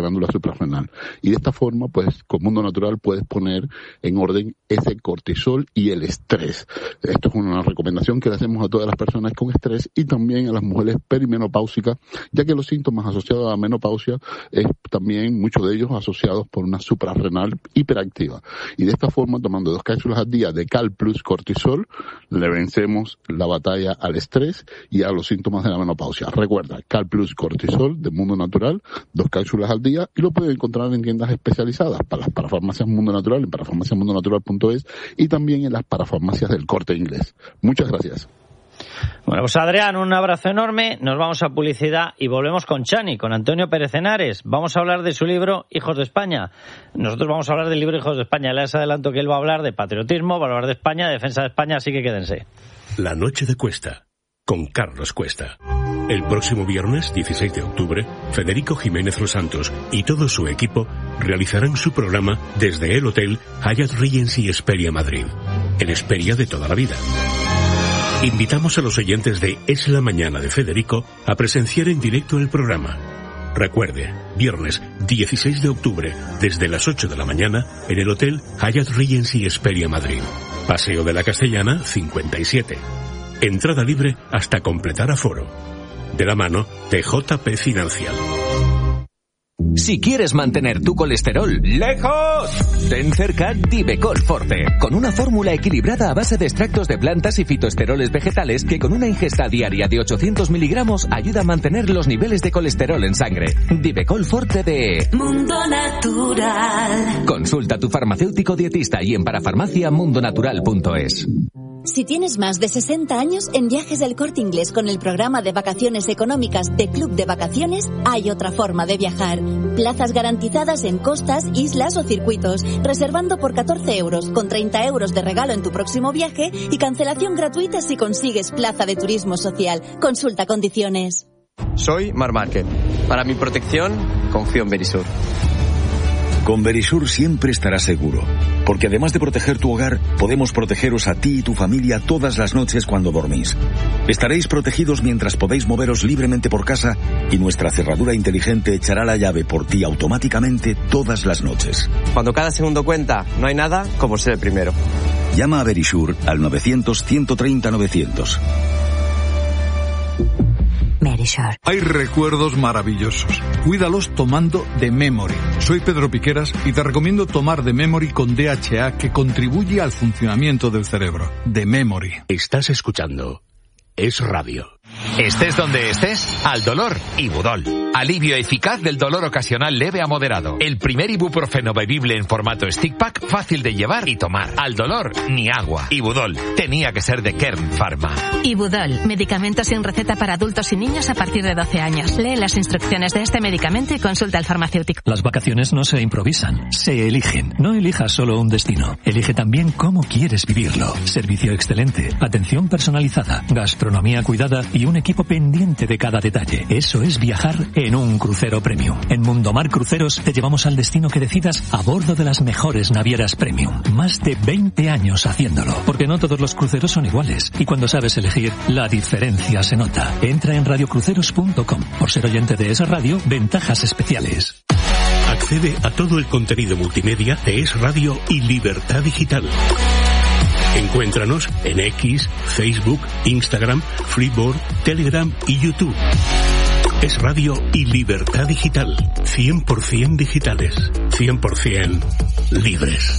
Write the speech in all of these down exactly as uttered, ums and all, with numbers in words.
glándula suprarrenal. Y de esta forma, pues, con Mundo Natural puedes poner en orden ese cortisol y el estrés. Esto es una recomendación que le hacemos a todas las personas con estrés y también a las mujeres perimenopáusicas, ya que los síntomas asociados a la menopausia es también muchos de ellos asociados por una suprarrenal hiperactiva. Y de esta forma, tomando dos cápsulas al día de Cal Plus Cortisol, le vencemos la batalla al estrés y a los síntomas de la menopausia. Recuerda, Cal Plus Cortisol de Mundo Natural, dos cápsulas al día, y lo pueden encontrar en tiendas especializadas para las parafarmacias Mundo Natural, en parafarmacias mundo natural punto es y también en las parafarmacias del Corte Inglés. Muchas gracias. Bueno, pues Adrián, un abrazo enorme. Nos vamos a publicidad y volvemos con Chani, con Antonio Pérez Henares. Vamos a hablar de su libro Hijos de España. Nosotros vamos a hablar del libro Hijos de España. Les adelanto que él va a hablar de patriotismo, va a hablar de España, de defensa de España, así que quédense. La noche de Cuesta, con Carlos Cuesta. El próximo viernes, dieciséis de octubre, Federico Jiménez Los Santos y todo su equipo realizarán su programa desde el Hotel Hyatt Regency Hesperia Madrid, en Hesperia de toda la vida. Invitamos a los oyentes de Es la Mañana de Federico a presenciar en directo el programa. Recuerde, viernes dieciséis de octubre, desde las ocho de la mañana, en el Hotel Hyatt Regency Hesperia Madrid. Paseo de la Castellana, cincuenta y siete. Entrada libre hasta completar aforo. De la mano de J P Financial. Si quieres mantener tu colesterol lejos, ten cerca Divecol Forte, con una fórmula equilibrada a base de extractos de plantas y fitoesteroles vegetales que con una ingesta diaria de ochocientos miligramos ayuda a mantener los niveles de colesterol en sangre. Divecol Forte de Mundo Natural. Consulta a tu farmacéutico dietista y en parafarmacia mundo natural punto es. Si tienes más de sesenta años, en Viajes del Corte Inglés con el programa de vacaciones económicas de Club de Vacaciones, hay otra forma de viajar. Plazas garantizadas en costas, islas o circuitos, reservando por catorce euros, con treinta euros de regalo en tu próximo viaje y cancelación gratuita si consigues plaza de turismo social. Consulta condiciones. Soy Mar Márquez. Para mi protección, confío en Verisur. Con Verisur siempre estarás seguro, porque además de proteger tu hogar, podemos protegeros a ti y tu familia todas las noches cuando dormís. Estaréis protegidos mientras podéis moveros libremente por casa y nuestra cerradura inteligente echará la llave por ti automáticamente todas las noches. Cuando cada segundo cuenta, no hay nada como ser el primero. Llama a Verisur al novecientos, ciento treinta, novecientos. Verisur. Hay recuerdos maravillosos. Cuídalos tomando The Memory. Soy Pedro Piqueras y te recomiendo tomar The Memory con D H A, que contribuye al funcionamiento del cerebro. The Memory. Estás escuchando Es Radio. Estés donde estés, al dolor, Ibudol. Alivio eficaz del dolor ocasional leve a moderado. El primer ibuprofeno bebible en formato stick pack, fácil de llevar y tomar. Al dolor, ni agua. Ibudol. Tenía que ser de Kern Pharma. Ibudol. Medicamento sin receta para adultos y niños a partir de doce años. Lee las instrucciones de este medicamento y consulta al farmacéutico. Las vacaciones no se improvisan, se eligen. No elijas solo un destino. Elige también cómo quieres vivirlo. Servicio excelente, atención personalizada, gastronomía cuidada y un equipo pendiente de cada detalle. Eso es viajar en un crucero premium. En Mundomar Cruceros te llevamos al destino que decidas a bordo de las mejores navieras premium. Más de veinte años haciéndolo. Porque no todos los cruceros son iguales. Y cuando sabes elegir, la diferencia se nota. Entra en radio cruceros punto com. Por ser oyente de esa radio, ventajas especiales. Accede a todo el contenido multimedia de Es Radio y Libertad Digital. Encuéntranos en X, Facebook, Instagram, Freeboard, Telegram y YouTube. Es Radio y Libertad Digital. cien por ciento digitales. cien por ciento libres.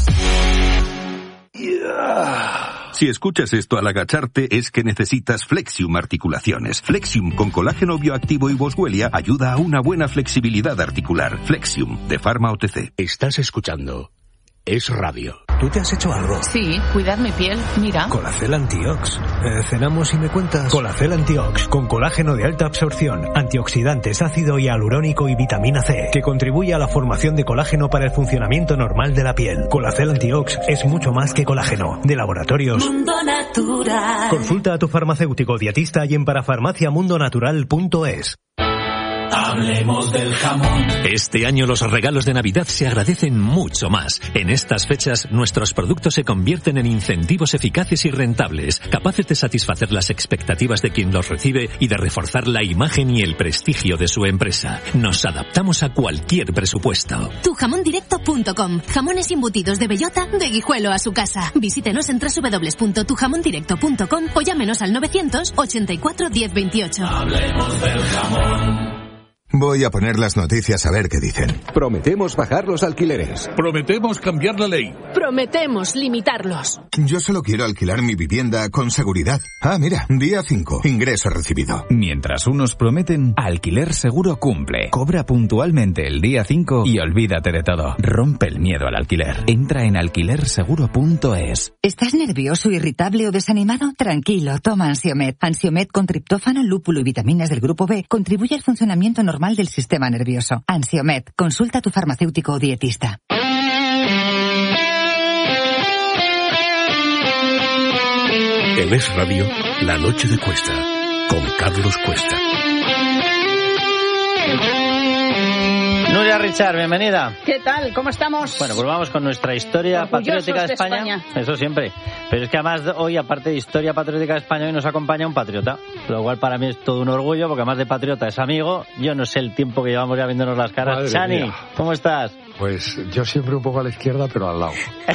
Si escuchas esto al agacharte es que necesitas Flexium Articulaciones. Flexium con colágeno bioactivo y boswellia ayuda a una buena flexibilidad articular. Flexium de Pharma O T C. Estás escuchando Es Radio. ¿Tú te has hecho algo? Sí, cuidar mi piel, mira. Colacel Antiox. Eh, ¿Cenamos y me cuentas? Colacel Antiox, con colágeno de alta absorción, antioxidantes, ácido hialurónico y vitamina C, que contribuye a la formación de colágeno para el funcionamiento normal de la piel. Colacel Antiox es mucho más que colágeno. De Laboratorios Mundo Natural. Consulta a tu farmacéutico dietista y en parafarmacia mundo natural punto es. Hablemos del jamón. Este año los regalos de Navidad se agradecen mucho más. En estas fechas, nuestros productos se convierten en incentivos eficaces y rentables, capaces de satisfacer las expectativas de quien los recibe y de reforzar la imagen y el prestigio de su empresa. Nos adaptamos a cualquier presupuesto. tu jamón directo punto com. Jamones embutidos de bellota, de Guijuelo a su casa. Visítenos en doble u doble u doble u punto tu jamón directo punto com o llámenos al novecientos ochenta y cuatro diez veintiocho. Hablemos del jamón. Voy a poner las noticias a ver qué dicen. Prometemos bajar los alquileres. Prometemos cambiar la ley. Prometemos limitarlos. Yo solo quiero alquilar mi vivienda con seguridad. Ah, mira, día cinco, ingreso recibido. Mientras unos prometen, Alquiler Seguro cumple. Cobra puntualmente el día cinco y olvídate de todo. Rompe el miedo al alquiler. Entra en alquiler seguro punto es. ¿Estás nervioso, irritable o desanimado? Tranquilo, toma Ansiomed. Ansiomed con triptófano, lúpulo y vitaminas del grupo B contribuye al funcionamiento normal del sistema nervioso. Ansiomed, consulta a tu farmacéutico o dietista. En Es Radio, La Noche de Cuesta, con Carlos Cuesta. Nuria Richard, bienvenida. ¿Qué tal? ¿Cómo estamos? Bueno, pues vamos con nuestra historia Orgullosos patriótica de de España. España. Eso siempre. Pero es que además hoy, aparte de historia patriótica de España, hoy nos acompaña un patriota. Lo cual para mí es todo un orgullo, porque además de patriota es amigo. Yo no sé el tiempo que llevamos ya viéndonos las caras. Madre Chani, mía. ¿cómo estás? Pues yo siempre un poco a la izquierda, pero al lado.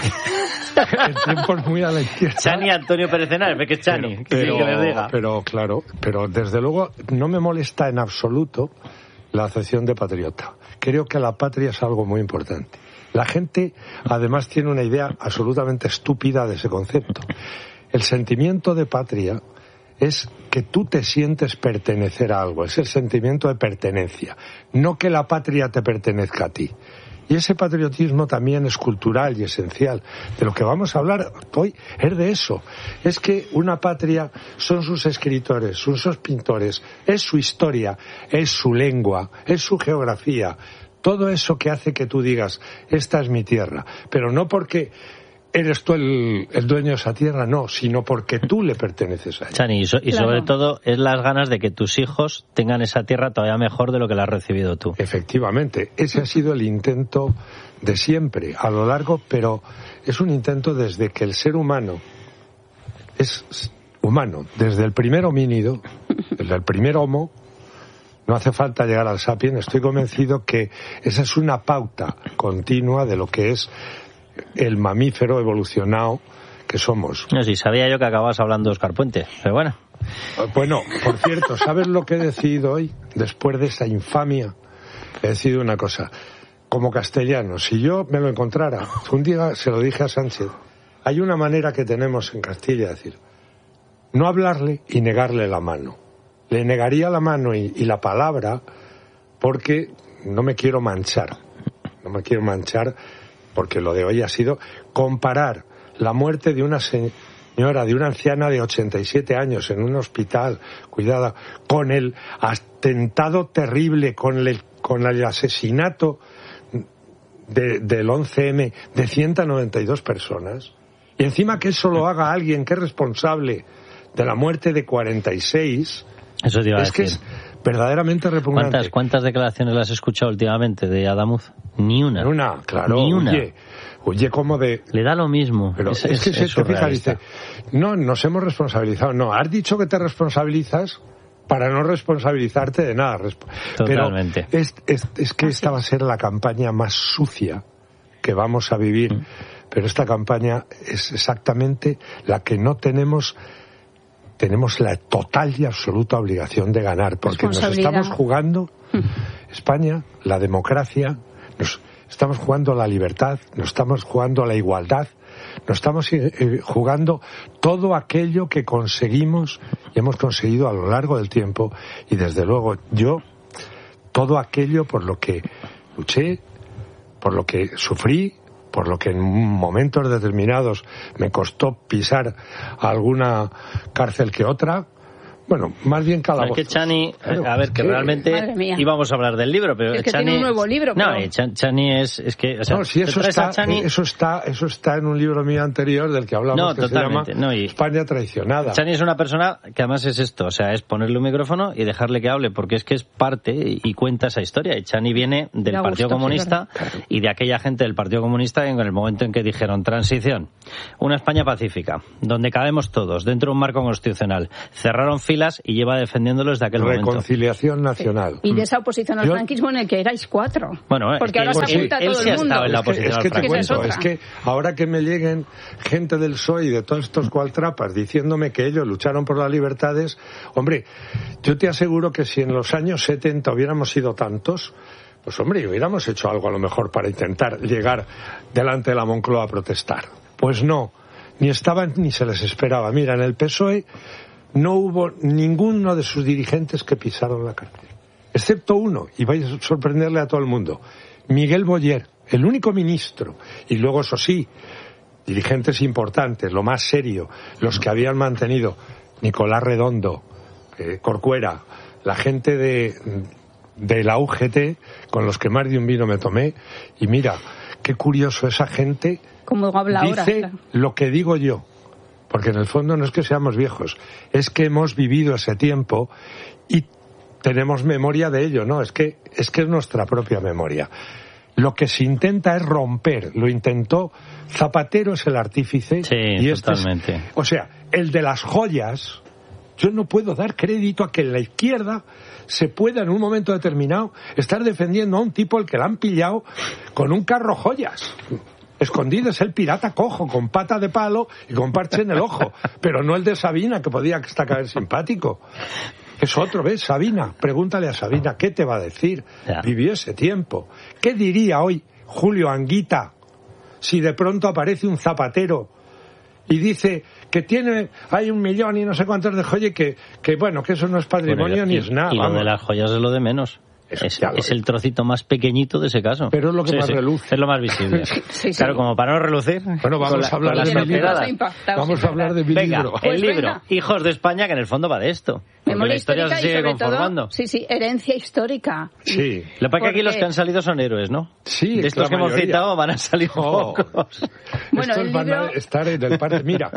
El tiempo es muy a la izquierda. Chani Antonio Pérez Henares, ve que es Chani, pero, que, pero, que les diga. Pero claro, pero desde luego no me molesta en absoluto la acepción de patriota. Creo que la patria es algo muy importante. La gente, además, tiene una idea absolutamente estúpida de ese concepto. El sentimiento de patria es que tú te sientes pertenecer a algo, es el sentimiento de pertenencia, no que la patria te pertenezca a ti. Y ese patriotismo también es cultural y esencial. De lo que vamos a hablar hoy es de eso. Es que una patria son sus escritores, son sus pintores, es su historia, es su lengua, es su geografía. Todo eso que hace que tú digas, esta es mi tierra. Pero no porque eres tú el, el dueño de esa tierra, no, sino porque tú le perteneces a ella. Chani, y, so, y Claro. sobre todo es las ganas de que tus hijos tengan esa tierra todavía mejor de lo que la has recibido tú. Efectivamente, ese ha sido el intento de siempre, a lo largo, pero es un intento desde que el ser humano es humano, desde el primer homínido, desde el primer homo. No hace falta llegar al sapiens, estoy convencido que esa es una pauta continua de lo que es el mamífero evolucionado que somos. No, sí, sabía yo que acababas hablando de Óscar Puente, pero bueno. Bueno, por cierto, ¿sabes lo que he decidido hoy? Después de esa infamia, he decidido una cosa. Como castellano, si yo me lo encontrara, un día se lo dije a Sánchez, hay una manera que tenemos en Castilla de decir, no hablarle y negarle la mano. Le negaría la mano y, y la palabra porque no me quiero manchar. No me quiero manchar porque lo de hoy ha sido comparar la muerte de una señora, de una anciana de ochenta y siete años en un hospital, cuidada, con el atentado terrible, con el, con el asesinato de, del once eme de ciento noventa y dos personas. Y encima que eso lo haga alguien que es responsable de la muerte de cuarenta y seis... Eso te iba a es que decir. es verdaderamente repugnante. ¿Cuántas, ¿Cuántas declaraciones las has escuchado últimamente de Adamuz? Ni una. Ni una, claro. Ni una. Huye, huye como de... Le da lo mismo. Pero es, es, es, que es se te fija, surrealista. dice, no, nos hemos responsabilizado. No, has dicho que te responsabilizas para no responsabilizarte de nada. Totalmente. Pero es, es, es que esta va a ser la campaña más sucia que vamos a vivir. Mm. Pero esta campaña es exactamente la que no tenemos... tenemos la total y absoluta obligación de ganar, porque nos estamos jugando España, la democracia, nos estamos jugando la libertad, nos estamos jugando la igualdad, nos estamos jugando todo aquello que conseguimos y hemos conseguido a lo largo del tiempo, y desde luego yo, todo aquello por lo que luché, por lo que sufrí, por lo que en momentos determinados me costó pisar alguna cárcel que otra, Bueno, más bien calabozos. Es que Chani, a ver, que realmente íbamos a hablar del libro, pero es que Chani, tiene un nuevo libro. No, pero... Chani es, es que, o sea, no, si eso está, Chani... eso está, eso está en un libro mío anterior del que hablamos, no, que totalmente, se llama no, y... España traicionada. Chani es una persona que además es esto, o sea, es ponerle un micrófono y dejarle que hable, porque es que es parte y cuenta esa historia. Y Chani viene del Me Partido gusta, Comunista sí, y de aquella gente del Partido Comunista en el momento en que dijeron transición, una España pacífica, donde cabemos todos dentro de un marco constitucional. Cerraron filas y lleva defendiéndolo desde aquel momento. Reconciliación nacional. Y de esa oposición al Yo... franquismo en el que erais cuatro. Bueno, porque es que ahora se apunta él, todo él sí el mundo. ha estado en la es que, oposición es que al te franquismo. cuento, es que ahora que me lleguen gente del P S O E y de todos estos cualtrapas diciéndome que ellos lucharon por las libertades, hombre, yo te aseguro que si en los años setenta hubiéramos sido tantos, pues hombre, hubiéramos hecho algo a lo mejor para intentar llegar delante de la Moncloa a protestar. Pues no, ni estaban ni se les esperaba. Mira, en el P S O E no hubo ninguno de sus dirigentes que pisaron la cárcel, excepto uno, y vais a sorprenderle a todo el mundo, Miguel Boyer, el único ministro, y luego eso sí, dirigentes importantes, lo más serio, los que habían mantenido Nicolás Redondo, eh, Corcuera, la gente de, de la U G T, con los que más de un vino me tomé, y mira, qué curioso, esa gente Como habla dice ahora, claro. lo que digo yo, porque en el fondo no es que seamos viejos, es que hemos vivido ese tiempo y tenemos memoria de ello, ¿no? Es que es que es nuestra propia memoria. Lo que se intenta es romper, lo intentó Zapatero, es el artífice. Sí, y este totalmente. Es, o sea, el de las joyas, yo no puedo dar crédito a que en la izquierda se pueda en un momento determinado estar defendiendo a un tipo al que le han pillado con un carro joyas. Escondido, es el pirata cojo, con pata de palo y con parche en el ojo. Pero no el de Sabina, que podía hasta caer simpático. Es otro, ¿ves? Sabina, pregúntale a Sabina, ¿qué te va a decir? Ya. Vivió ese tiempo. ¿Qué diría hoy Julio Anguita si de pronto aparece un Zapatero y dice que tiene, hay un millón y no sé cuántos de joyas, que, que bueno, que eso no es patrimonio bueno, y, ni es nada? Y vamos. lo de las joyas es lo de menos. Es, es el trocito más pequeñito de ese caso. Pero es lo que sí, más sí, reluce. Es lo más visible. sí, sí. Claro, como para no relucir. Bueno, vamos la, a hablar de mi libro. Vamos a hablar de mi venga, libro. El pues libro, venga. Hijos de España, que en el fondo va de esto. Memoria la historia histórica se sigue y sobre conformando. todo, sí, sí, herencia histórica. Sí. Lo que pasa es que aquí los que han salido son héroes, ¿no? Sí, de estos que mayoría. hemos citado van a salir oh. pocos. Bueno, estos van libro... a estar en el par. Mira,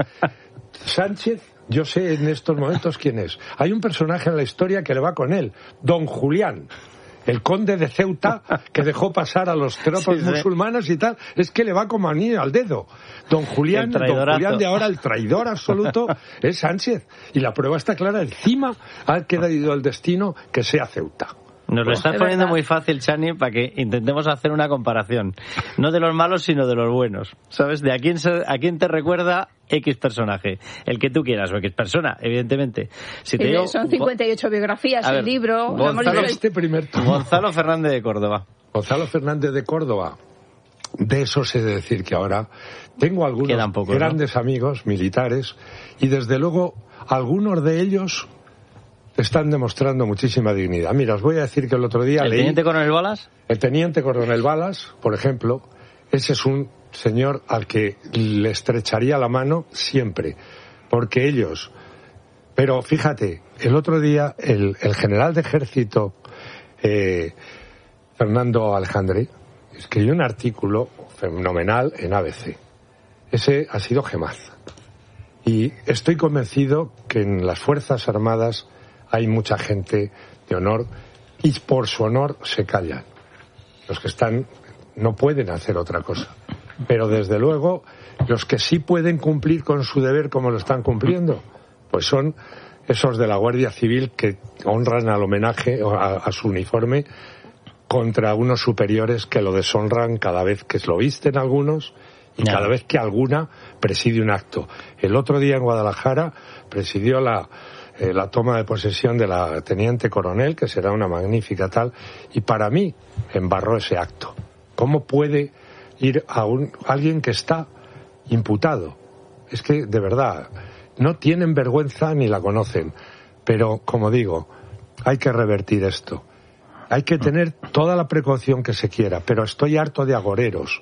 Sánchez, yo sé en estos momentos quién es. Hay un personaje en la historia que le va con él, Don Julián. El conde de Ceuta, que dejó pasar a los tropas sí, musulmanes y tal, es que le va como anillo al dedo. Don Julián, Don Julián de ahora, el traidor absoluto, es Sánchez. Y la prueba está clara, encima ha quedado el destino que sea Ceuta. Nos lo pues, estás poniendo muy fácil, Chani, para que intentemos hacer una comparación. No de los malos, sino de los buenos. ¿Sabes? De a quién, se, a quién te recuerda X personaje. El que tú quieras, o X persona, evidentemente. Si te digo, son cincuenta y ocho biografías, ver, el libro... Gonzalo, este primer Gonzalo Fernández de Córdoba. Gonzalo Fernández de Córdoba. De eso sé decir que ahora tengo algunos poco, grandes ¿no? amigos militares y desde luego algunos de ellos... están demostrando muchísima dignidad. Mira, os voy a decir que el otro día ¿El leí... ¿El teniente coronel Balas? El teniente coronel Balas, por ejemplo, ese es un señor al que le estrecharía la mano siempre, porque ellos... Pero fíjate, el otro día el, el general de ejército, eh, Fernando Alejandre, escribió un artículo fenomenal en A B C. Ese ha sido Gemaz. Y estoy convencido que en las Fuerzas Armadas hay mucha gente de honor y por su honor se callan. Los que están no pueden hacer otra cosa. Pero desde luego los que sí pueden cumplir con su deber como lo están cumpliendo, pues son esos de la Guardia Civil que honran al homenaje a, a su uniforme contra unos superiores que lo deshonran cada vez que lo visten algunos y no. cada vez que alguna preside un acto. El otro día en Guadalajara presidió la Eh, la toma de posesión de la teniente coronel, que será una magnífica tal, y para mí embarró ese acto. ¿Cómo puede ir a un alguien que está imputado? Es que, de verdad, no tienen vergüenza ni la conocen. Pero, como digo, hay que revertir esto. Hay que tener toda la precaución que se quiera, pero estoy harto de agoreros.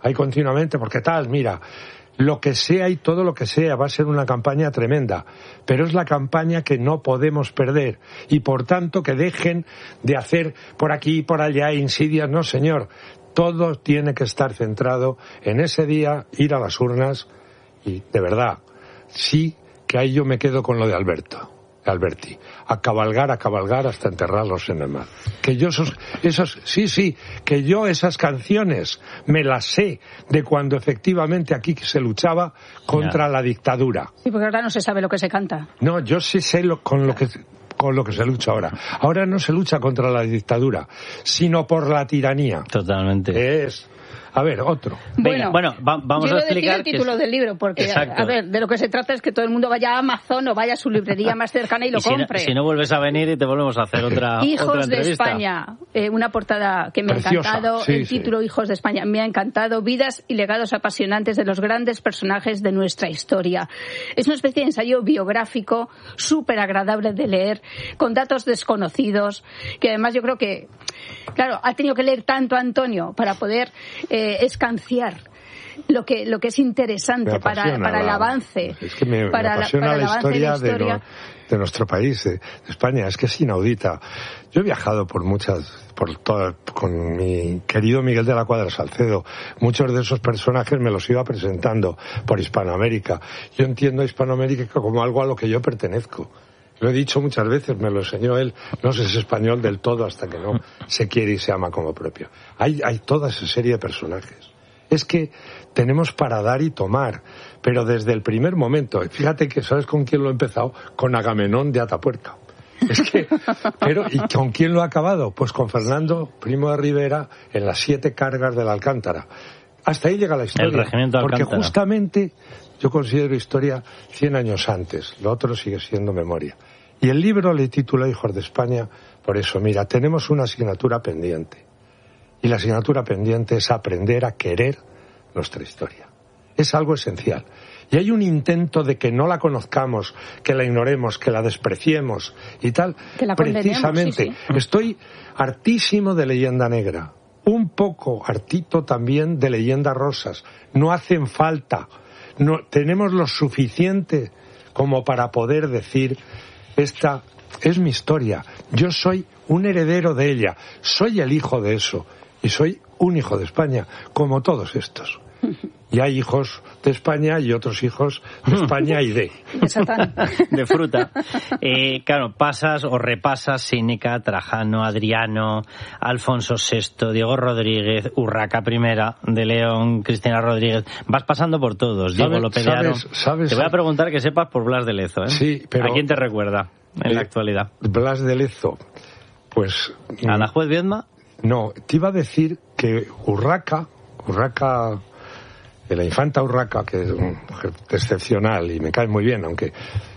ahí continuamente, porque tal, mira, lo que sea y todo lo que sea va a ser una campaña tremenda, pero es la campaña que no podemos perder y por tanto que dejen de hacer por aquí y por allá insidias. No, señor, todo tiene que estar centrado en ese día, ir a las urnas y de verdad, sí que ahí yo me quedo con lo de Alberto. Alberti, a cabalgar, a cabalgar hasta enterrarlos en el mar. Que yo esos, esos, sí, sí, que yo esas canciones me las sé de cuando efectivamente aquí se luchaba contra ya. la dictadura. Sí, porque ahora no se sabe lo que se canta. No, yo sí sé lo, con lo que con lo que se lucha ahora. Ahora no se lucha contra la dictadura, sino por la tiranía. Totalmente. Es... A ver, otro. Bueno, bueno va, vamos a explicar el título que... del libro, porque, a, a ver, de lo que se trata es que todo el mundo vaya a Amazon o vaya a su librería más cercana y lo y si compre. No, si no vuelves a venir y te volvemos a hacer otra Hijos otra de entrevista. España, eh, una portada que me Preciosa. ha encantado, Sí, el sí. título Hijos de España, me ha encantado, vidas y legados apasionantes de los grandes personajes de nuestra historia. Es una especie de ensayo biográfico súper agradable de leer, con datos desconocidos, que además yo creo que, claro, ha tenido que leer tanto Antonio para poder eh, escanciar lo que lo que es interesante para, para el avance. Es que me, para me apasiona la, para la, historia la historia de, de, la no, de nuestro país, de, de España. Es que es inaudita. Yo he viajado por muchas, por toda, con mi querido Miguel de la Cuadra Salcedo. Muchos de esos personajes me los iba presentando por Hispanoamérica. Yo entiendo a Hispanoamérica como algo a lo que yo pertenezco. Lo he dicho muchas veces, me lo enseñó él, no se es español del todo hasta que no se quiere y se ama como propio. Hay, hay toda esa serie de personajes. Es que tenemos para dar y tomar, pero desde el primer momento. Fíjate que, ¿sabes con quién lo he empezado? Con Agamenón de Atapuerca. Es que, pero, ¿y con quién lo ha acabado? Pues con Fernando Primo de Rivera en las siete cargas de la Alcántara. Hasta ahí llega la historia. El regimiento porque Alcántara. Justamente yo considero historia cien años antes. Lo otro sigue siendo memoria. Y el libro le titula Hijos de España por eso. Mira, tenemos una asignatura pendiente. Y la asignatura pendiente es aprender a querer nuestra historia. Es algo esencial. Y hay un intento de que no la conozcamos, que la ignoremos, que la despreciemos y tal. Que la Precisamente, sí, sí. Estoy hartísimo de leyenda negra. Un poco hartito también de leyendas rosas. No hacen falta. No, tenemos lo suficiente como para poder decir, esta es mi historia. Yo soy un heredero de ella. Soy el hijo de eso. Y soy un hijo de España, como todos estos. Y hay hijos de España y otros hijos de España y de... De Satán. De fruta. Eh, claro, pasas o repasas Séneca, Trajano, Adriano, Alfonso sexto, Diego Rodríguez, Urraca primera, de León, Cristina Rodríguez. Vas pasando por todos. Diego López de Haro. ¿Sabes, sabes, Te voy a preguntar que sepas por Blas de Lezo, ¿eh? Sí, pero... ¿A quién te recuerda en eh, la actualidad? Blas de Lezo, pues... ¿A la juez Viedma? No, te iba a decir que Urraca, Urraca, de la infanta Urraca, que es un mujer excepcional y me cae muy bien, aunque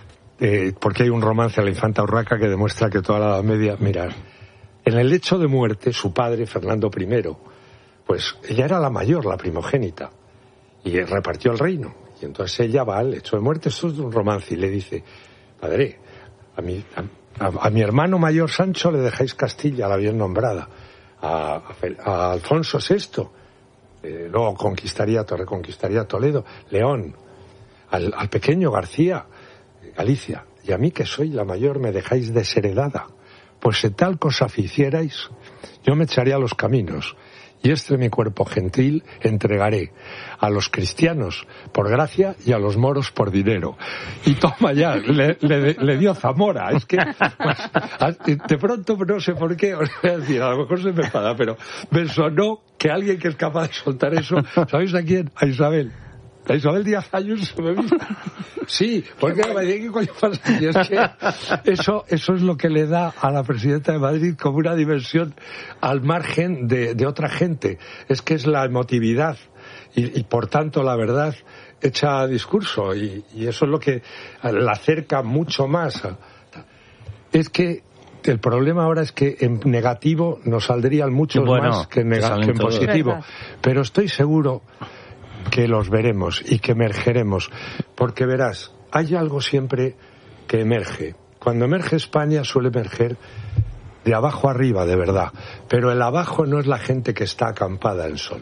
eh, porque hay un romance a la infanta Urraca que demuestra que toda la Edad Media, mirad, en el lecho de muerte, su padre, Fernando primero, pues ella era la mayor, la primogénita, y repartió el reino. Y entonces ella va al lecho de muerte, esto es un romance, y le dice, padre, a mi, a, a, a mi hermano mayor Sancho le dejáis Castilla, la bien nombrada. A, a Alfonso sexto, eh, luego conquistaría, reconquistaría Toledo, León, al, al pequeño García, Galicia, y a mí que soy la mayor me dejáis desheredada. Pues si tal cosa ficierais, yo me echaría a los caminos, y este mi cuerpo gentil entregaré a los cristianos por gracia y a los moros por dinero. Y toma ya, le, le, le dio Zamora. Es que, pues, de pronto, no sé por qué, os voy a decir, a lo mejor se me enfada, pero me sonó que alguien que es capaz de soltar eso, ¿sabéis a quién? A Isabel. A Isabel Díaz Ayuso se me vino. Sí, porque me decía, ¿qué coño pasa? Y es que eso, eso es lo que le da a la presidenta de Madrid como una dimensión al margen de, de otra gente. Es que es la emotividad y, y por tanto la verdad hecha discurso y, y eso es lo que la acerca mucho más. A, es que el problema ahora es que en negativo nos saldrían muchos bueno, más que en, neg- que en positivo. Pero estoy seguro que los veremos y que emergeremos, porque verás, hay algo siempre que emerge. Cuando emerge España suele emerger de abajo arriba, de verdad, pero el abajo no es la gente que está acampada en sol.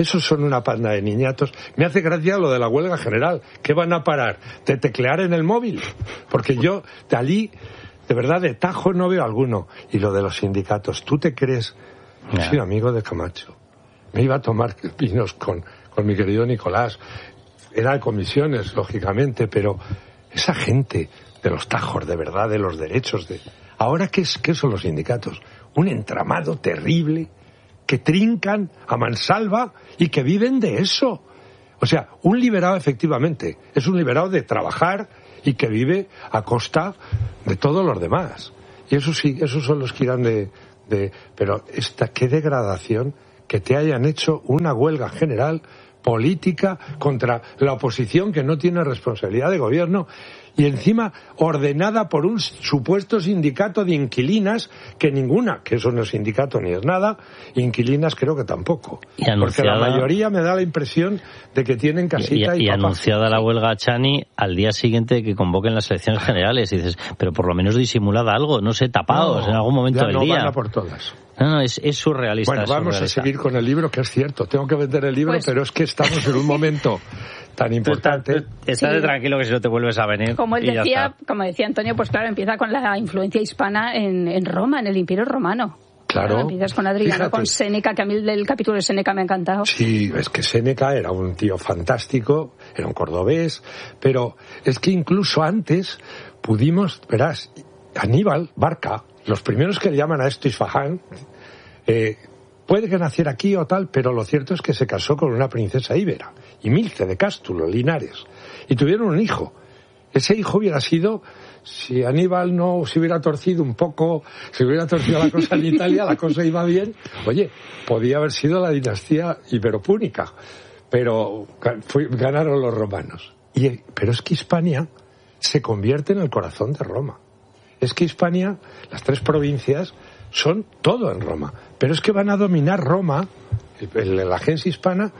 Esos son una panda de niñatos. Me hace gracia lo de la huelga general. ¿Qué van a parar? ¿De teclear en el móvil? Porque yo, de allí, de verdad, de tajo no veo alguno. Y lo de los sindicatos, ¿tú te crees? Yo soy amigo de Camacho. Me iba a tomar vinos con, con mi querido Nicolás. Era de comisiones, lógicamente, pero esa gente de los tajos, de verdad, de los derechos, de... ¿Ahora qué, es, qué son los sindicatos? Un entramado terrible que trincan a mansalva y que viven de eso. O sea, un liberado efectivamente es un liberado de trabajar y que vive a costa de todos los demás. Y eso sí, esos son los que irán de... de pero esta, qué degradación que te hayan hecho una huelga general política contra la oposición que no tiene responsabilidad de gobierno y encima ordenada por un supuesto sindicato de inquilinas que ninguna, que eso no es sindicato ni es nada, inquilinas creo que tampoco. Y anunciada, porque la mayoría me da la impresión de que tienen casita y, y, y papá. anunciada la huelga Chani al día siguiente de que convoquen las elecciones generales y dices, pero por lo menos disimulada algo, no sé, tapados no, en algún momento ya del no día. Van a por todas. No, no, es, es surrealista. Bueno, vamos surrealista. a seguir con el libro, que es cierto. Tengo que vender el libro, pues, pero es que estamos en un momento tan importante. Estate sí. tranquilo que si no te vuelves a venir. Como él decía, como decía Antonio, pues claro, empieza con la influencia hispana en, en Roma, en el Imperio Romano. Claro. Claro, empiezas con Adriano, Fíjate. con Séneca, que a mí el capítulo de Séneca me ha encantado. Sí, es que Séneca era un tío fantástico, era un cordobés, pero es que incluso antes pudimos, verás, Aníbal Barca, los primeros que le llaman a esto Isfahán, eh, puede que naciera aquí o tal, pero lo cierto es que se casó con una princesa íbera, Imilce de Cástulo, Linares, y tuvieron un hijo. Ese hijo hubiera sido, si Aníbal no se hubiera torcido un poco, si hubiera torcido la cosa en Italia, la cosa iba bien, oye, podía haber sido la dinastía iberopúnica, pero fue, ganaron los romanos. Y, pero es que Hispania se convierte en el corazón de Roma. Es que Hispania, las tres provincias, son todo en Roma. Pero es que van a dominar Roma, el, el, la gens hispana.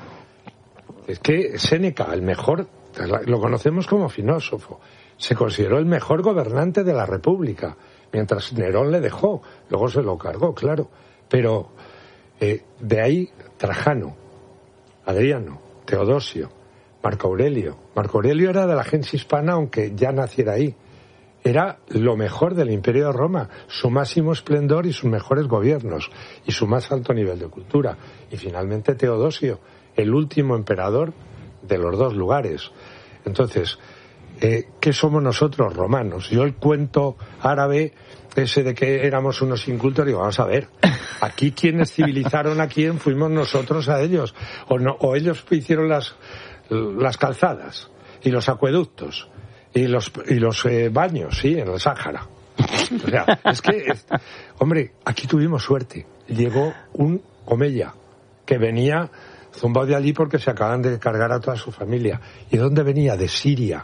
Es que Séneca, el mejor, lo conocemos como filósofo, se consideró el mejor gobernante de la República, mientras Nerón le dejó, luego se lo cargó, claro. Pero eh, de ahí Trajano, Adriano, Teodosio, Marco Aurelio. Marco Aurelio era de la gens hispana, aunque ya naciera ahí. Era lo mejor del Imperio de Roma, su máximo esplendor y sus mejores gobiernos, y su más alto nivel de cultura. Y finalmente Teodosio, el último emperador de los dos lugares. Entonces, eh, ¿qué somos nosotros, romanos? Yo el cuento árabe, ese de que éramos unos incultos, digo, vamos a ver, aquí quienes civilizaron a quién fuimos nosotros a ellos, o, no, o ellos hicieron las, las calzadas y los acueductos. Y los y los eh, baños, sí, en el Sáhara. O sea, es que, es, hombre, aquí tuvimos suerte. Llegó un Omeya que venía zumbado de allí porque se acaban de cargar a toda su familia. ¿Y de dónde venía? De Siria.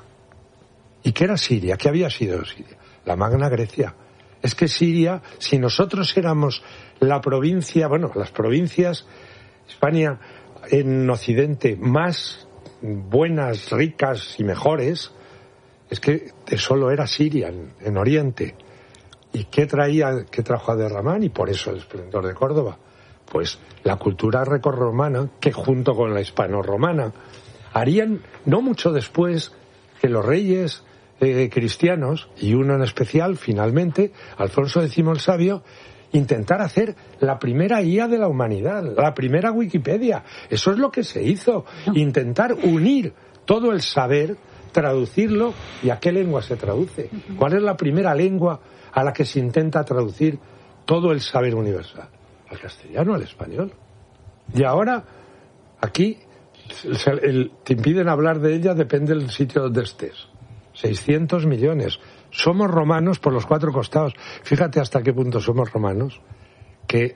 ¿Y qué era Siria? ¿Qué había sido Siria? La Magna Grecia. Es que Siria, si nosotros éramos la provincia, bueno, las provincias, Hispania en Occidente, más buenas, ricas y mejores, es que solo era Siria en, en Oriente. ¿Y qué traía, qué trajo a derramar? Y por eso el esplendor de Córdoba. Pues la cultura grecorromana, que junto con la hispano-romana harían, no mucho después, que los reyes eh, cristianos, y uno en especial, finalmente, Alfonso décimo el Sabio, intentar hacer la primera I A de la humanidad, la primera Wikipedia. Eso es lo que se hizo. Intentar unir todo el saber, traducirlo, ¿y a qué lengua se traduce? ¿Cuál es la primera lengua a la que se intenta traducir todo el saber universal? Al castellano, al español. Y ahora, aquí, el, el, te impiden hablar de ella, depende del sitio donde estés. seiscientos millones. Somos romanos por los cuatro costados. Fíjate hasta qué punto somos romanos, que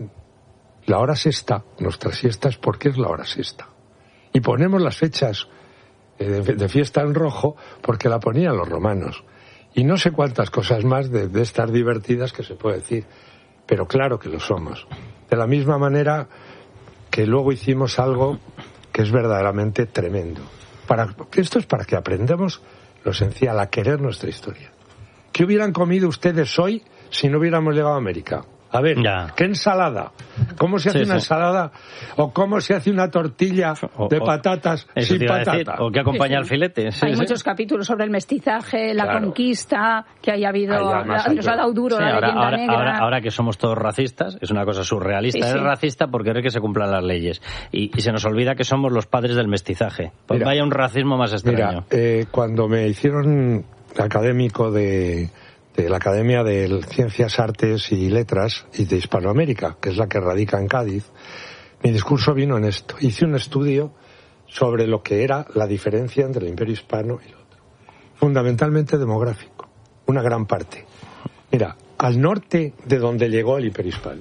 la hora sexta, nuestra siesta es porque es la hora sexta. Y ponemos las fechas De, de fiesta en rojo porque la ponían los romanos y no sé cuántas cosas más de, de estas divertidas que se puede decir, pero claro que lo somos, de la misma manera que luego hicimos algo que es verdaderamente tremendo. Para, esto es para que aprendamos lo esencial, a querer nuestra historia. ¿Qué hubieran comido ustedes hoy si no hubiéramos llegado a América? A ver, ya. ¿qué ensalada? ¿Cómo se hace sí, una sí. ensalada? ¿O cómo se hace una tortilla o, de patatas o, sin patata? Decir, o que acompaña sí, sí. al filete. Sí, hay sí. muchos capítulos sobre el mestizaje, la claro. conquista, que haya habido, la, nos ha dado duro sí, la ahora, leyenda ahora, negra. Ahora, ahora que somos todos racistas, es una cosa surrealista. Sí, sí. Eres racista porque eres que se cumplan las leyes. Y, y se nos olvida que somos los padres del mestizaje. Pues mira, vaya un racismo más extraño. Mira, eh, cuando me hicieron académico de... de la Academia de Ciencias, Artes y Letras y de Hispanoamérica, que es la que radica en Cádiz, mi discurso vino en esto. Hice un estudio sobre lo que era la diferencia entre el Imperio Hispano y el otro. Fundamentalmente demográfico, una gran parte. Mira, al norte de donde llegó el Imperio Hispano,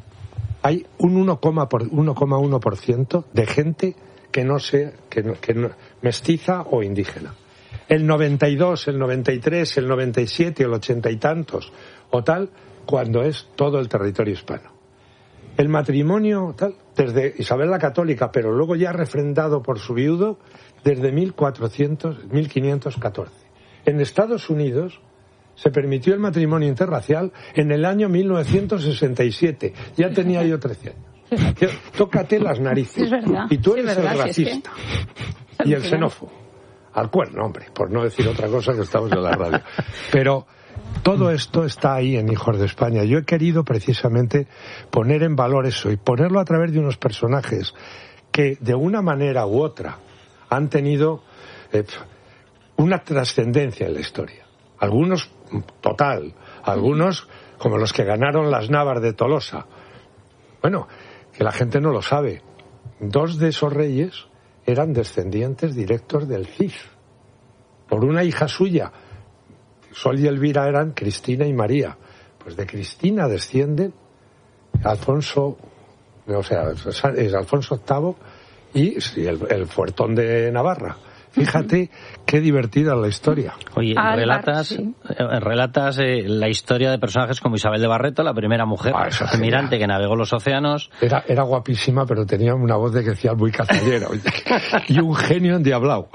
hay un uno coma uno por ciento de gente que no sea que no, que no, mestiza o indígena. El noventa y dos, el noventa y tres, el noventa y siete, el ochenta y tantos o tal, cuando es todo el territorio hispano. El matrimonio tal, desde Isabel la Católica, pero luego ya refrendado por su viudo, desde mil cuatrocientos, mil quinientos catorce. En Estados Unidos se permitió el matrimonio interracial en el año mil novecientos sesenta y siete. Ya tenía yo trece años. Tócate las narices. Es verdad. Y tú sí, eres verdad, el racista. Si es que... Y el xenófobo. Al cuerno, hombre, por no decir otra cosa que estamos en la radio. Pero todo esto está ahí en Hijos de España. Yo he querido precisamente poner en valor eso y ponerlo a través de unos personajes que de una manera u otra han tenido eh, una trascendencia en la historia. Algunos total, algunos como los que ganaron las Navas de Tolosa. Bueno, que la gente no lo sabe. Dos de esos reyes eran descendientes directos del Cid. Por una hija suya, Sol y Elvira eran Cristina y María. Pues de Cristina descienden Alfonso, o sea, es Alfonso octavo y el, el fuertón de Navarra. Fíjate qué divertida la historia. Oye, Álvar, relatas, sí. relatas eh, la historia de personajes como Isabel de Barreto, la primera mujer ah, almirante que navegó los océanos. Era, era guapísima, pero tenía una voz de que decía muy cazallera. Y un genio endiablado.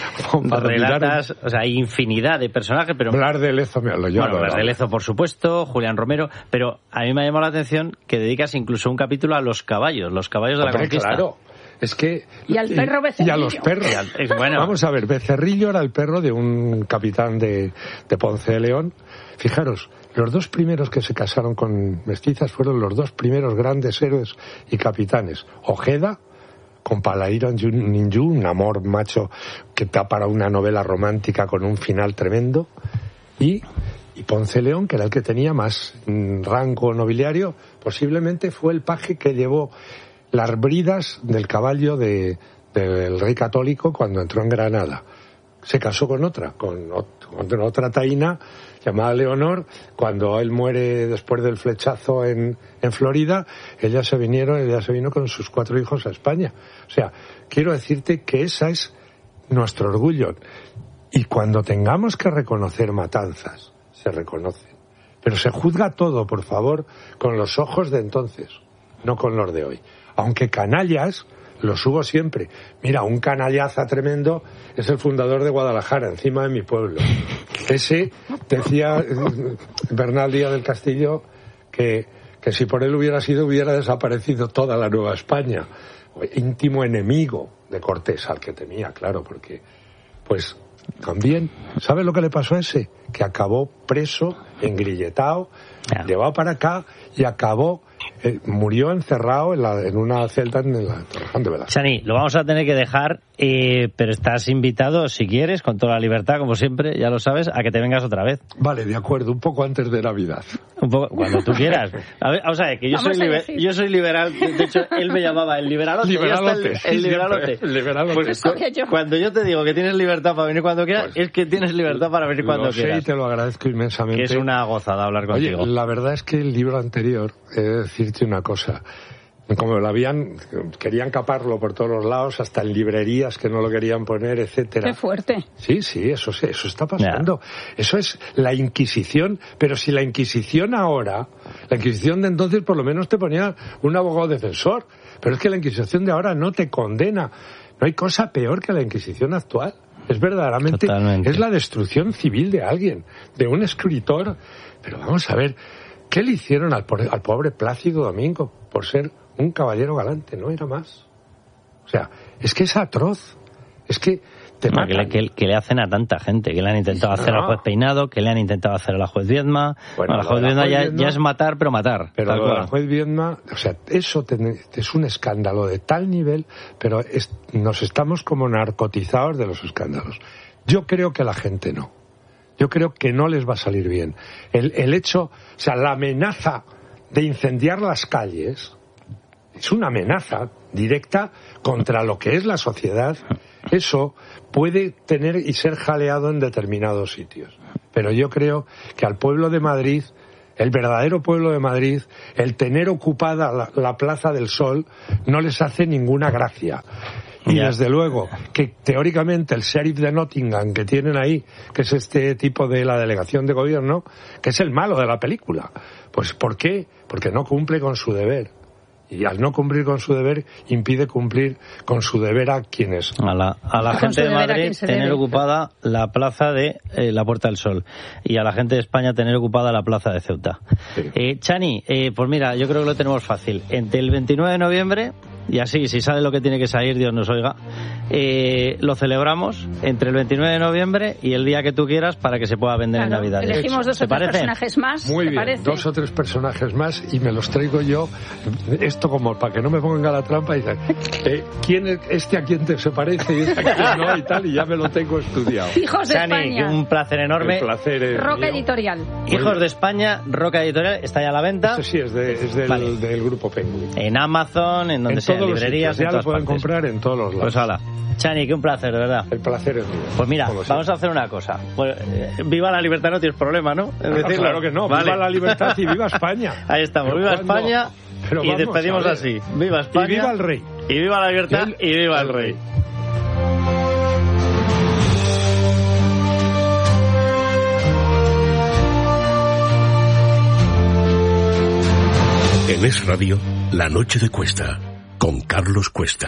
Relatas, un... o sea, hay infinidad de personajes, pero... Blas de Lezo me lo Bueno, Blas de Lezo, por supuesto, Julián Romero, pero a mí me ha llamado la atención que dedicas incluso un capítulo a los caballos, los caballos de la Hombre, conquista. Claro. Es que... Y al perro Becerrillo. Y a los perros. Bueno. Vamos a ver, Becerrillo era el perro de un capitán de, de Ponce de León. Fijaros, los dos primeros que se casaron con mestizas fueron los dos primeros grandes héroes y capitanes. Ojeda, con Palairo Ninjú, un amor macho que da para una novela romántica con un final tremendo. Y, y Ponce de León, que era el que tenía más rango nobiliario, posiblemente fue el paje que llevó las bridas del caballo de, del rey católico cuando entró en Granada. Se casó con otra, con, con otra taína llamada Leonor. Cuando él muere después del flechazo en, en Florida, ella se vinieron, ella se vino con sus cuatro hijos a España. O sea, quiero decirte que esa es nuestro orgullo. Y cuando tengamos que reconocer matanzas, se reconocen. Pero se juzga todo, por favor, con los ojos de entonces, no con los de hoy. Aunque canallas, los hubo siempre. Mira, un canallaza tremendo es el fundador de Guadalajara, encima de mi pueblo. Ese decía Bernal Díaz del Castillo que, que si por él hubiera sido, hubiera desaparecido toda la Nueva España. Íntimo enemigo de Cortés, al que temía, claro, porque, pues, también, ¿sabes lo que le pasó a ese? Que acabó preso, engrilletado, yeah. llevado para acá y acabó... Eh, murió encerrado en, la, en una celda en la Torrejón de Velasco. Chani, lo vamos a tener que dejar, eh, pero estás invitado, si quieres, con toda la libertad, como siempre, ya lo sabes, a que te vengas otra vez. Vale, de acuerdo, un poco antes de Navidad. Un poco, cuando tú quieras. A ver, o sea, que yo soy, liber, yo soy liberal, de hecho, él me llamaba el liberalote. Liberalote. El, el liberalote. El liberalote. Pues, cu- cuando yo te digo que tienes libertad para venir cuando quieras, pues, es que tienes libertad para venir cuando lo sé quieras. Y te lo agradezco inmensamente. Que es una gozada hablar contigo. Oye, la verdad es que el libro anterior, he de decirte una cosa, como lo habían, querían caparlo por todos los lados, hasta en librerías que no lo querían poner, etcétera. Qué fuerte. Sí, sí, eso, eso está pasando. Yeah. Eso es la Inquisición, pero si la Inquisición ahora, la Inquisición de entonces por lo menos te ponía un abogado defensor, pero es que la Inquisición de ahora no te condena. No hay cosa peor que la Inquisición actual. Es verdaderamente, Totalmente. Es la destrucción civil de alguien, de un escritor. Pero vamos a ver, ¿Qué le hicieron al, al pobre Plácido Domingo por ser un caballero galante? No era más. O sea, es que es atroz. Es que te no, que, le, que, que le hacen a tanta gente, que le han intentado hacer no. al juez Peinado, que le han intentado hacer a la juez Viedma. Bueno, no, la juez Viedma, juez ya, Viedma ya es matar, pero matar. Pero lo de la juez Viedma, o sea, eso te, es un escándalo de tal nivel, pero es, nos estamos como narcotizados de los escándalos. Yo creo que la gente no. Yo creo que no les va a salir bien. El, el hecho, o sea, la amenaza de incendiar las calles es una amenaza directa contra lo que es la sociedad. Eso puede tener y ser jaleado en determinados sitios. Pero yo creo que al pueblo de Madrid, el verdadero pueblo de Madrid, el tener ocupada la, la Plaza del Sol no les hace ninguna gracia. Y yeah. desde luego que teóricamente el sheriff de Nottingham que tienen ahí, que es este tipo de la delegación de gobierno, que es el malo de la película. Pues ¿por qué? Porque no cumple con su deber. Y al no cumplir con su deber, impide cumplir con su deber a quienes... A la, a la gente de Madrid tener debe. ocupada la plaza de eh, la Puerta del Sol. Y a la gente de España tener ocupada la plaza de Ceuta. Sí. Eh, Chani, eh, pues mira, yo creo que lo tenemos fácil. Entre el veintinueve de noviembre... Y así, si sale lo que tiene que salir, Dios nos oiga, eh, lo celebramos entre el veintinueve de noviembre y el día que tú quieras para que se pueda vender claro, en Navidad. Elegimos dos o tres personajes más. Muy bien, parece? dos o tres personajes más y me los traigo yo. Esto como para que no me pongan a la trampa y dicen, eh, ¿quién es este a quién te se parece y este a quién no y tal? Y ya me lo tengo estudiado. Hijos de Chani, España. Un placer enorme. El placer es Roca mío. Editorial. Hijos de España, Roca Editorial, está ya a la venta. Eso sí, es, de, es del, vale. del grupo Penguin. En Amazon, en donde en sea, en librerías. Ya lo pueden partes. comprar en todos los lados. Pues hala. Chani, que un placer, de verdad. El placer es mío. Pues mira, vamos a hacer una cosa. Pues, eh, viva la libertad, no tienes problema, ¿no? Es decir, claro que no. Vale. Viva la libertad y viva España. Ahí estamos. Pero viva cuando... España Pero y vamos, despedimos así. Viva España. Y viva el rey. Y viva la libertad y, el... y viva el rey. En Es Radio, La Noche de Cuesta, con Carlos Cuesta.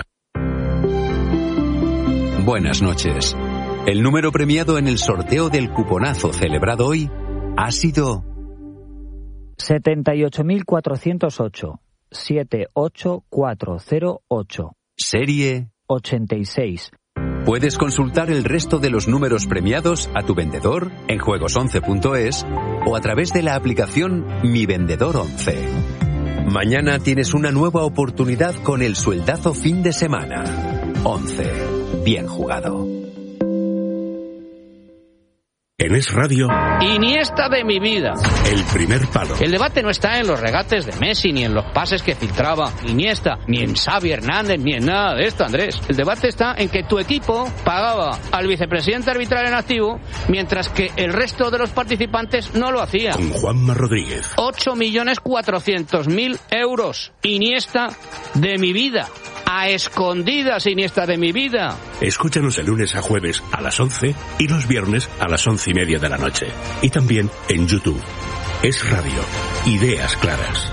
Buenas noches. El número premiado en el sorteo del cuponazo celebrado hoy ha sido... setenta y ocho mil cuatrocientos ocho. siete ocho cuatro cero ocho. Serie... ochenta y seis. Puedes consultar el resto de los números premiados a tu vendedor en juegos once punto es o a través de la aplicación Mi Vendedor once. Mañana tienes una nueva oportunidad con el sueldazo fin de semana. once. Bien jugado. En Es Radio... Iniesta de mi vida. El primer palo. El debate no está en los regates de Messi, ni en los pases que filtraba Iniesta, ni en Xavi Hernández, ni en nada de esto, Andrés. El debate está en que tu equipo pagaba al vicepresidente arbitral en activo, mientras que el resto de los participantes no lo hacía. Con Juanma Rodríguez. ocho millones cuatrocientos mil euros. Iniesta de mi vida. A escondidas, Iniesta de mi vida. Escúchanos de lunes a jueves a las once y los viernes a las once y media de la noche. Y también en YouTube. Es Radio. Ideas claras.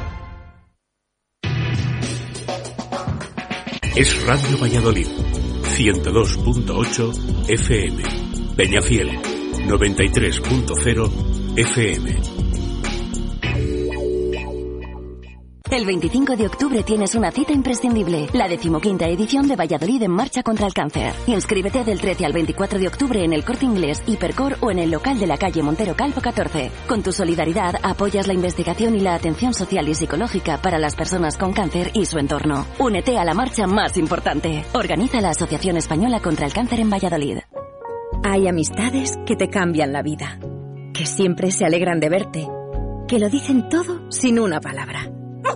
Es Radio Valladolid. ciento dos punto ocho F M. Peñafiel. noventa y tres punto cero F M. El veinticinco de octubre tienes una cita imprescindible, la decimoquinta edición de Valladolid en Marcha contra el Cáncer. Inscríbete del trece al veinticuatro de octubre en el Corte Inglés, Hipercor o en el local de la calle Montero Calvo catorce. Con tu solidaridad apoyas la investigación y la atención social y psicológica para las personas con cáncer y su entorno. Únete a la marcha más importante. Organiza la Asociación Española contra el Cáncer en Valladolid. Hay amistades que te cambian la vida, que siempre se alegran de verte, que lo dicen todo sin una palabra.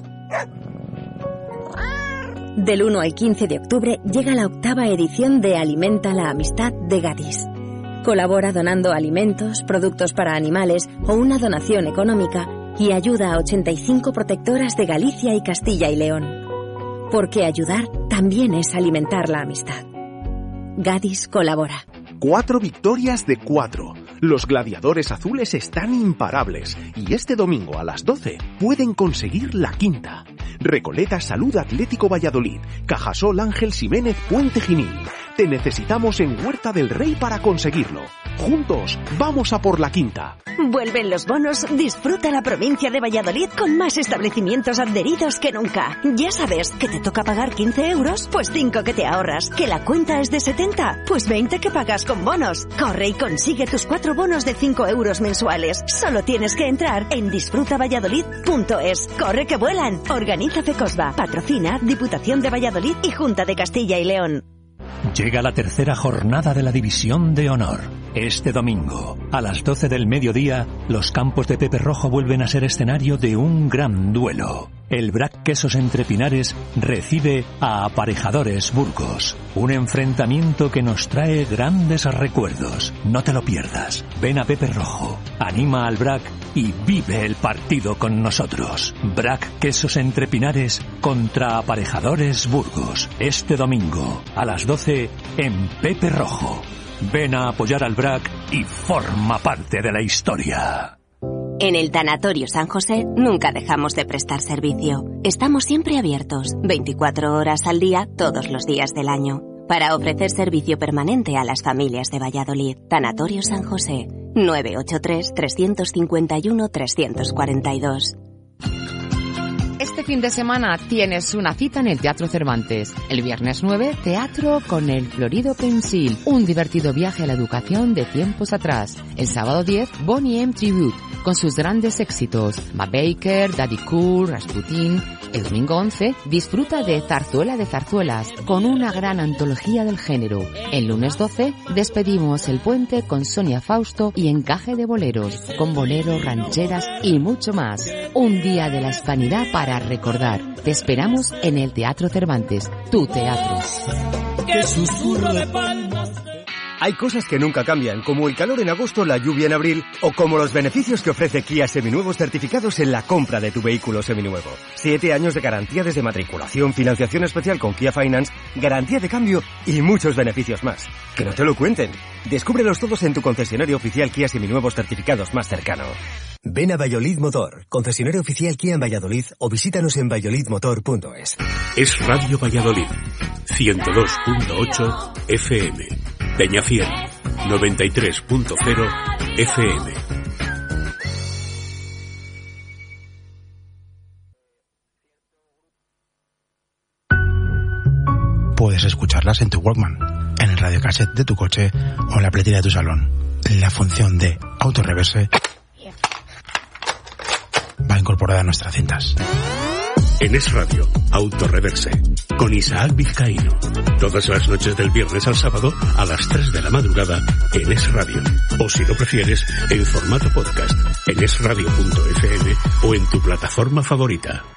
Del uno al quince de octubre llega la octava edición de Alimenta la Amistad de Gadis. Colabora donando alimentos, productos para animales o una donación económica y ayuda a ochenta y cinco protectoras de Galicia y Castilla y León. Porque ayudar también es alimentar la amistad. Gadis colabora. Cuatro victorias de cuatro. Los gladiadores azules están imparables y este domingo a las doce pueden conseguir la quinta. Recoleta Salud Atlético Valladolid, Cajasol Ángel Ximénez Puente Genil, Te necesitamos en Huerta del Rey para conseguirlo. Juntos, vamos a por la quinta. Vuelven los bonos, disfruta la provincia de Valladolid con más establecimientos adheridos que nunca. Ya sabes, que te toca pagar quince euros, pues cinco que te ahorras. Que la cuenta es de setenta, pues veinte que pagas con bonos. Corre y consigue tus cuatro bonos de cinco euros mensuales. Solo tienes que entrar en disfruta valladolid punto es. Corre que vuelan. Organiza FECOSBA, patrocina Diputación de Valladolid y Junta de Castilla y León. Llega la tercera jornada de la División de Honor. Este domingo, a las doce del mediodía, los campos de Pepe Rojo vuelven a ser escenario de un gran duelo. El B R A C Quesos Entre Pinares recibe a Aparejadores Burgos. Un enfrentamiento que nos trae grandes recuerdos. No te lo pierdas. Ven a Pepe Rojo, anima al B R A C y vive el partido con nosotros. B R A C Quesos Entre Pinares contra Aparejadores Burgos. Este domingo, a las doce, en Pepe Rojo. Ven a apoyar al B R A C y forma parte de la historia. En el Tanatorio San José nunca dejamos de prestar servicio. Estamos siempre abiertos, veinticuatro horas al día, todos los días del año, para ofrecer servicio permanente a las familias de Valladolid. Tanatorio San José, nueve ocho tres, tres cinco uno, tres cuatro dos. Este fin de semana tienes una cita en el Teatro Cervantes. El viernes nueve, teatro con el Florido Pensil, un divertido viaje a la educación de tiempos atrás. El sábado diez, Boney M. Tribute, con sus grandes éxitos, Ma Baker, Daddy Cool, Rasputin. El domingo once, disfruta de Zarzuela de Zarzuelas, con una gran antología del género. El lunes doce, despedimos el puente con Sonia Fausto y Encaje de Boleros, con boleros, rancheras y mucho más. Un día de la hispanidad para recordar. Te esperamos en el Teatro Cervantes, tu teatro. ¡Qué susurro de palmas! Hay cosas que nunca cambian, como el calor en agosto, la lluvia en abril, o como los beneficios que ofrece Kia Seminuevos certificados en la compra de tu vehículo seminuevo. Siete años de garantía desde matriculación, financiación especial con Kia Finance, garantía de cambio y muchos beneficios más. Que no te lo cuenten. Descúbrelos todos en tu concesionario oficial Kia Seminuevos certificados más cercano. Ven a Valladolid Motor, concesionario oficial Kia en Valladolid, o visítanos en valladolid motor punto es. Es Radio Valladolid, ciento dos punto ocho F M. Peñafiel, noventa y tres punto cero F M. Puedes escucharlas en tu Walkman, en el radiocassette de tu coche o en la pletera de tu salón. La función de autorreverse va incorporada a nuestras cintas. En Es Radio, Autorreverse, con Isaac Vizcaíno. Todas las noches del viernes al sábado a las tres de la madrugada en Es Radio. O si lo prefieres, en formato podcast en es radio punto f m o en tu plataforma favorita.